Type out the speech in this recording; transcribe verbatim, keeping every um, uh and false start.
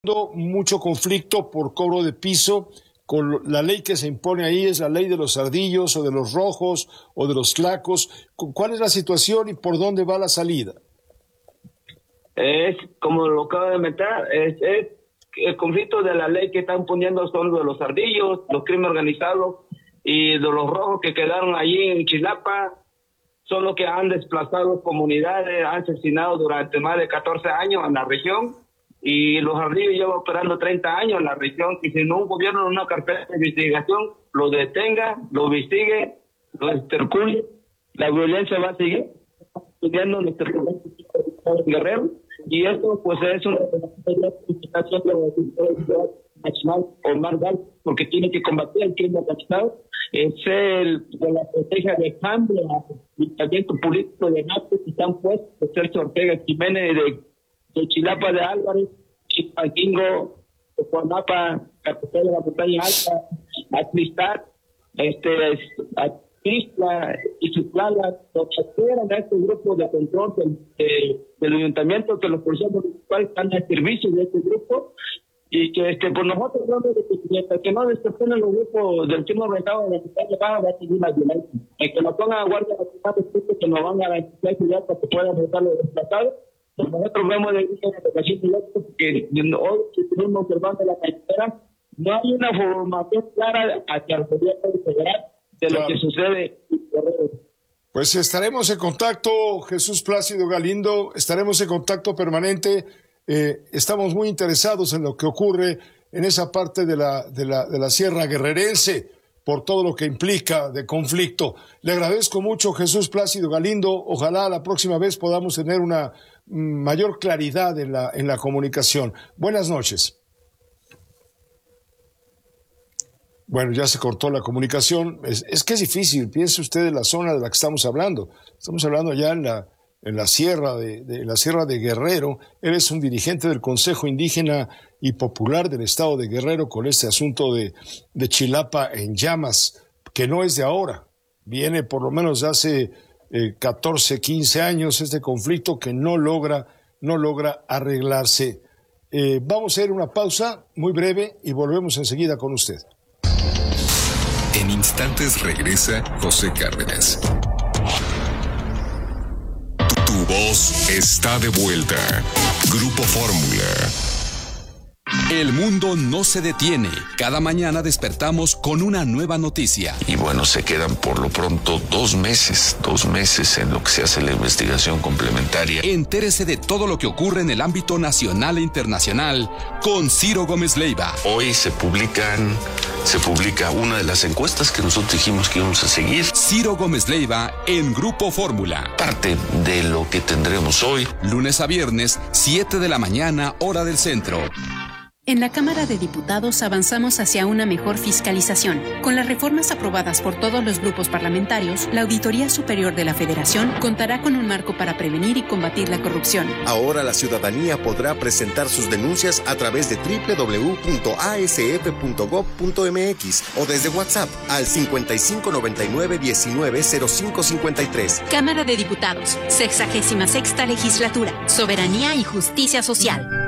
Mucho conflicto por cobro de piso. Con la ley que se impone ahí es la ley de los ardillos o de los rojos o de los tlacos. ¿Cuál es la situación y por dónde va la salida? Es como lo acabo de meter, es, es el conflicto de la ley que están poniendo son de los ardillos, los crímenes organizados y de los rojos que quedaron allí en Chilapa. Son los que han desplazado comunidades, han asesinado durante más de catorce años en la región. Y los ardillos llevan operando treinta años en la región, y si no un gobierno en una carpeta de investigación lo detenga, lo investigue, lo extercule, la violencia va a seguir estudiando nuestro Guerrero, y esto pues es una investigación nacional Omar Gal, porque tiene que combatir el crimen organizado, es el de la estrategia de cambio, el talento político de Nato que están puestos, de Sergio Ortega Jiménez de de Chilapa de Álvarez, Chipanguingo, de Juanapa, capital de la montaña alta, Atlistar, este, Atlistla y Chutlala, eran a este grupo de control del, de, del ayuntamiento, que los policías municipales están al servicio de este grupo, y que este, por nosotros hablamos de que mientras que no desperten los grupos del crimen organizado de la montaña baja, va a seguir la violencia. El que nos pongan a guardia nacional es que nos van a garantizar seguridad para que puedan votar los desplazados. Nosotros vemos de que hoy que tenemos observando la carretera, no hay una formación clara hacia el gobierno federal de claro. Lo que sucede. Pues estaremos en contacto, Jesús Plácido Galindo, estaremos en contacto permanente. Eh, estamos muy interesados en lo que ocurre en esa parte de la, de la, de la Sierra Guerrerense, por todo lo que implica de conflicto. Le agradezco mucho, Jesús Plácido Galindo. Ojalá la próxima vez podamos tener una mayor claridad en la, en la comunicación. Buenas noches. Bueno, ya se cortó la comunicación. Es, es que es difícil. Piense usted en la zona de la que estamos hablando. Estamos hablando ya en la, en la sierra de, de la Sierra de Guerrero. Eres un dirigente del Consejo Indígena y Popular del Estado de Guerrero con este asunto de, de Chilapa en llamas, que no es de ahora. Viene por lo menos de hace eh, catorce, quince años este conflicto que no logra, no logra arreglarse. Eh, vamos a hacer una pausa muy breve y volvemos enseguida con usted. En instantes regresa José Cárdenas. Tu voz está de vuelta. Grupo Fórmula. El mundo no se detiene. Cada mañana despertamos con una nueva noticia. Y bueno, se quedan por lo pronto dos meses, dos meses en lo que se hace la investigación complementaria. Entérese de todo lo que ocurre en el ámbito nacional e internacional con Ciro Gómez Leiva. Hoy se publican, se publica una de las encuestas que nosotros dijimos que íbamos a seguir. Ciro Gómez Leiva en Grupo Fórmula. Parte de lo que tendremos hoy. Lunes a viernes, siete de la mañana, hora del centro. En la Cámara de Diputados avanzamos hacia una mejor fiscalización. Con las reformas aprobadas por todos los grupos parlamentarios, la Auditoría Superior de la Federación contará con un marco para prevenir y combatir la corrupción. Ahora la ciudadanía podrá presentar sus denuncias a través de doble u doble u doble u punto a s f punto gob punto m x o desde WhatsApp al cincuenta y cinco noventa y nueve diecinueve cero cinco cincuenta y tres. Cámara de Diputados, sexagésima sexta legislatura, Soberanía y Justicia Social.